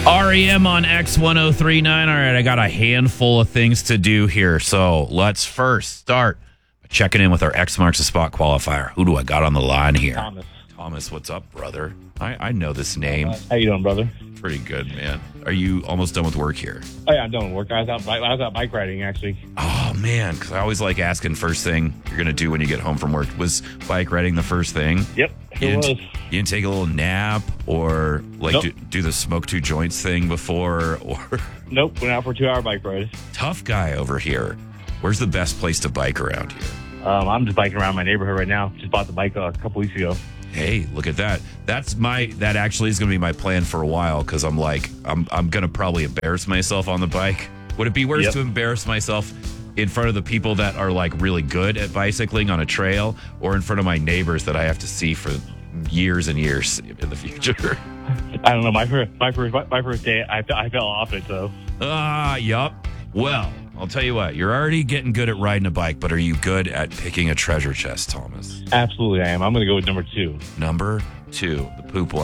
REM on X1039. All right, I got a handful of things to do here. So let's first start by checking in with our X Marks the Spot qualifier. Who do I got on the line here? Thomas, what's up, brother? I know this name. How you doing, brother? Pretty good, man. Are you almost done with work here? Oh, yeah, I'm done with work. I was out bike riding, actually. Oh, man, because I always like asking first thing you're going to do when you get home from work. Was bike riding the first thing? Yep, You it didn't, was. you didn't take a little nap or like Nope. do the smoke two joints thing before? Or Nope, went out for a 2-hour bike ride. tough guy over here. Where's the best place to bike around here? I'm just biking around my neighborhood right now. Just bought the bike a couple weeks ago. Hey, look at that. That actually is going to be my plan for a while because I'm going to probably embarrass myself on the bike. Would it be worse Yep. to embarrass myself in front of the people that are like really good at bicycling on a trail or in front of my neighbors that I have to see for years and years in the future? I don't know. My first day, I fell off it, so. Yup. Well, I'll tell you what, you're already getting good at riding a bike, but are you good at picking a treasure chest, Thomas? Absolutely, I am. I'm going to go with number 2. Number 2, the poop one.